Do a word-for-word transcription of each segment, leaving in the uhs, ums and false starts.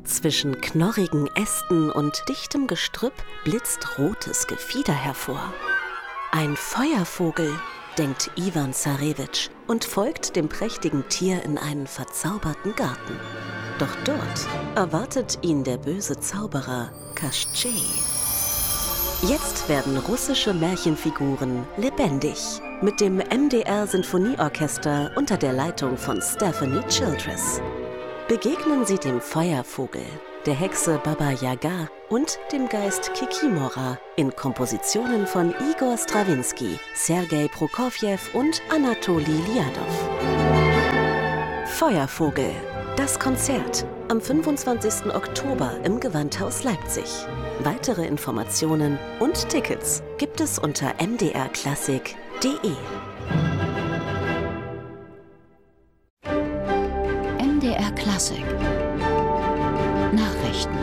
Zwischen knorrigen Ästen und dichtem Gestrüpp blitzt rotes Gefieder hervor. Ein Feuervogel, denkt Ivan Zarewitsch und folgt dem prächtigen Tier in einen verzauberten Garten. Doch dort erwartet ihn der böse Zauberer Kaschtschej. Jetzt werden russische Märchenfiguren lebendig. Mit dem M D R-Sinfonieorchester unter der Leitung von Stephanie Childress. Begegnen Sie dem Feuervogel, der Hexe Baba Yaga und dem Geist Kikimora in Kompositionen von Igor Strawinski, Sergei Prokofjew und Anatoli Liadow. Feuervogel, das Konzert am fünfundzwanzigsten Oktober im Gewandhaus Leipzig. Weitere Informationen und Tickets gibt es unter m d r klassik punkt d e. M D R Klassik Nachrichten.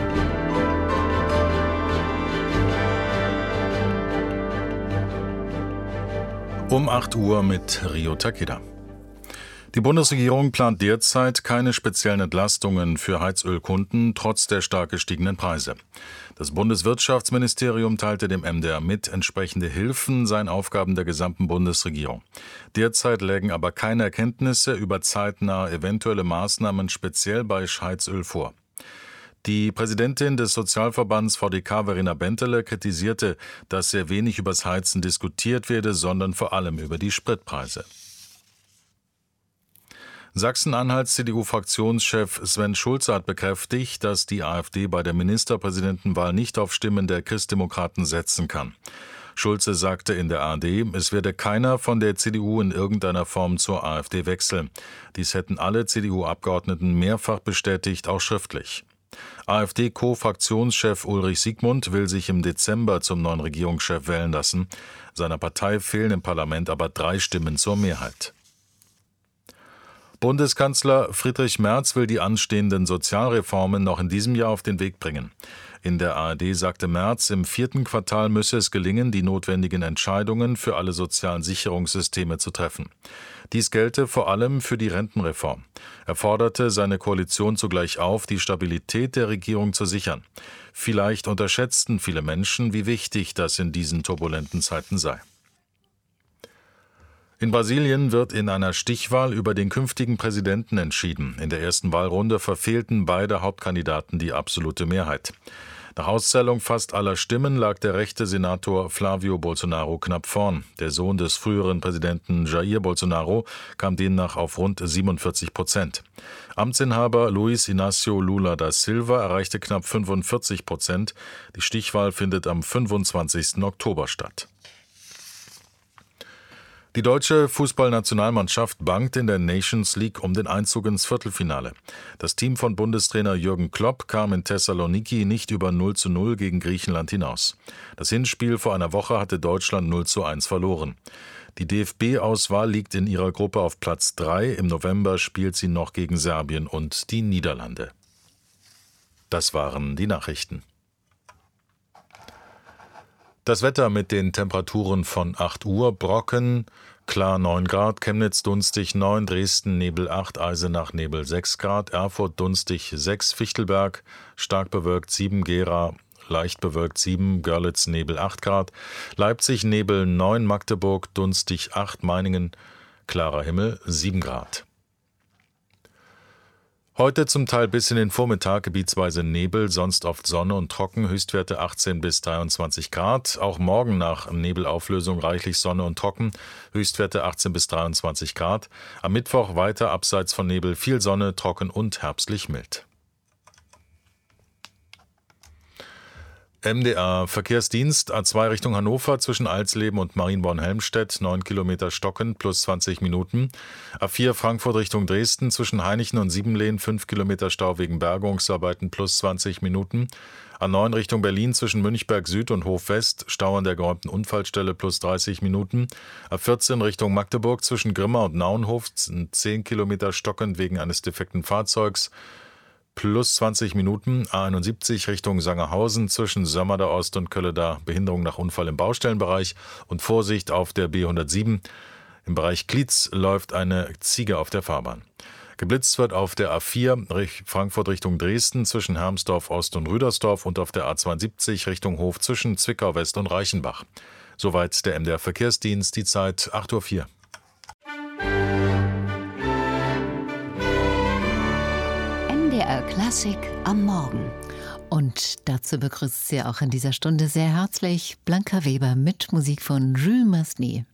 Um acht Uhr mit Rio Takeda. Die Bundesregierung plant derzeit keine speziellen Entlastungen für Heizölkunden, trotz der stark gestiegenen Preise. Das Bundeswirtschaftsministerium teilte dem M D R mit, entsprechende Hilfen seien Aufgaben der gesamten Bundesregierung. Derzeit lägen aber keine Erkenntnisse über zeitnah eventuelle Maßnahmen speziell bei Heizöl vor. Die Präsidentin des Sozialverbands V D K, Verena Benteler, kritisierte, dass sehr wenig übers Heizen diskutiert werde, sondern vor allem über die Spritpreise. Sachsen-Anhalts C D U-Fraktionschef Sven Schulze hat bekräftigt, dass die AfD bei der Ministerpräsidentenwahl nicht auf Stimmen der Christdemokraten setzen kann. Schulze sagte in der A R D, es werde keiner von der C D U in irgendeiner Form zur AfD wechseln. Dies hätten alle C D U-Abgeordneten mehrfach bestätigt, auch schriftlich. AfD-Co-Fraktionschef Ulrich Siegmund will sich im Dezember zum neuen Regierungschef wählen lassen. Seiner Partei fehlen im Parlament aber drei Stimmen zur Mehrheit. Bundeskanzler Friedrich Merz will die anstehenden Sozialreformen noch in diesem Jahr auf den Weg bringen. In der A R D sagte Merz, im vierten Quartal müsse es gelingen, die notwendigen Entscheidungen für alle sozialen Sicherungssysteme zu treffen. Dies gelte vor allem für die Rentenreform. Er forderte seine Koalition zugleich auf, die Stabilität der Regierung zu sichern. Vielleicht unterschätzten viele Menschen, wie wichtig das in diesen turbulenten Zeiten sei. In Brasilien wird in einer Stichwahl über den künftigen Präsidenten entschieden. In der ersten Wahlrunde verfehlten beide Hauptkandidaten die absolute Mehrheit. Nach Auszählung fast aller Stimmen lag der rechte Senator Flávio Bolsonaro knapp vorn. Der Sohn des früheren Präsidenten Jair Bolsonaro kam demnach auf rund siebenundvierzig Prozent. Amtsinhaber Luiz Inácio Lula da Silva erreichte knapp fünfundvierzig Prozent. Die Stichwahl findet am fünfundzwanzigsten Oktober statt. Die deutsche Fußballnationalmannschaft bangt in der Nations League um den Einzug ins Viertelfinale. Das Team von Bundestrainer Jürgen Klopp kam in Thessaloniki nicht über null zu null gegen Griechenland hinaus. Das Hinspiel vor einer Woche hatte Deutschland null zu eins verloren. Die D F B-Auswahl liegt in ihrer Gruppe auf Platz drei. Im November spielt sie noch gegen Serbien und die Niederlande. Das waren die Nachrichten. Das Wetter mit den Temperaturen von acht Uhr, Brocken, klar neun Grad, Chemnitz dunstig neun, Dresden Nebel acht, Eisenach Nebel sechs Grad, Erfurt dunstig sechs, Fichtelberg stark bewölkt sieben, Gera leicht bewölkt sieben, Görlitz Nebel acht Grad, Leipzig Nebel neun, Magdeburg dunstig acht, Meiningen klarer Himmel sieben Grad. Heute zum Teil bis in den Vormittag gebietsweise Nebel, sonst oft Sonne und trocken, Höchstwerte achtzehn bis dreiundzwanzig Grad. Auch morgen nach Nebelauflösung reichlich Sonne und trocken, Höchstwerte achtzehn bis dreiundzwanzig Grad. Am Mittwoch weiter abseits von Nebel viel Sonne, trocken und herbstlich mild. M D R Verkehrsdienst A zwei Richtung Hannover zwischen Alsleben und Marienborn-Helmstedt neun Kilometer stockend plus zwanzig Minuten. A vier Frankfurt Richtung Dresden zwischen Hainichen und Siebenlehn fünf Kilometer Stau wegen Bergungsarbeiten plus zwanzig Minuten. A neun Richtung Berlin zwischen Münchberg Süd und Hof West Stau an der geräumten Unfallstelle plus dreißig Minuten. A vierzehn Richtung Magdeburg zwischen Grimma und Naunhof zehn Kilometer stockend wegen eines defekten Fahrzeugs plus zwanzig Minuten. A einundsiebzig Richtung Sangerhausen zwischen Sömmerda Ost und Kölleda Behinderung nach Unfall im Baustellenbereich und Vorsicht auf der B hundertsieben. Im Bereich Glietz läuft eine Ziege auf der Fahrbahn. Geblitzt wird auf der A vier Frankfurt Richtung Dresden zwischen Hermsdorf Ost und Rüdersdorf und auf der A zweiundsiebzig Richtung Hof zwischen Zwickau West und Reichenbach. Soweit der M D R Verkehrsdienst, die Zeit acht Uhr vier. M D R Klassik am Morgen. Und dazu begrüßt sie auch in dieser Stunde sehr herzlich Blanca Weber mit Musik von Jules Massenet.